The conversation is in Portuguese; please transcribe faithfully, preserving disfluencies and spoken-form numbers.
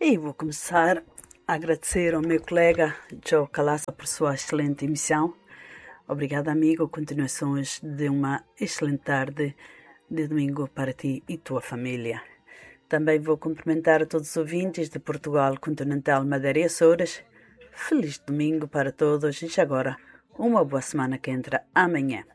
E vou começar a agradecer ao meu colega Joe Calaça por sua excelente emissão. Obrigada, amigo. Continuações de uma excelente tarde de domingo para ti e tua família. Também vou cumprimentar a todos os ouvintes de Portugal, Continental, Madeira e Açores. Feliz domingo para todos e já agora uma boa semana que entra amanhã.